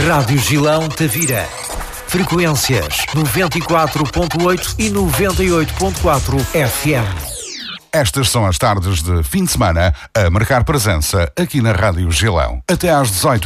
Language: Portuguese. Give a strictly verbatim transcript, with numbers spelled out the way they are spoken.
Rádio Gilão Tavira. Frequências noventa e quatro ponto oito e noventa e oito ponto quatro F M. Estas são as tardes de fim de semana a marcar presença aqui na Rádio Gilão. Até às dezoito.